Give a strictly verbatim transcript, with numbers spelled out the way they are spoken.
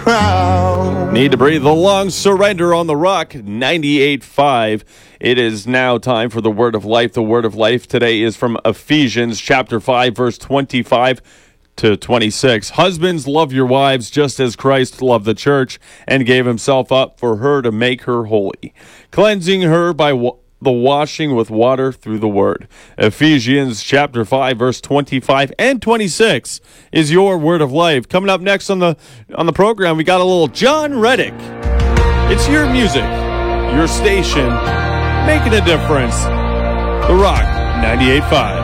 crown. Need to breathe a long surrender on the Rock ninety-eight point five. It is now time for the Word of Life. The Word of Life today is from Ephesians chapter five, verse twenty-five to twenty-six. Husbands, love your wives just as Christ loved the church and gave himself up for her to make her holy, cleansing her by wa- the washing with water through the word. Ephesians chapter five, verse twenty-five and twenty-six is your Word of Life. Coming up next on the on the program, we got a little John Reddick. It's your music, your station, making a difference. The Rock ninety-eight point five.